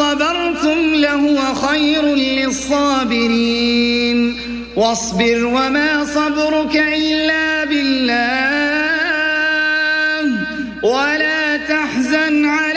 صبرتم لهو خير للصابرين واصبر وما صبرك إلا بالله ولا تحزن عليهم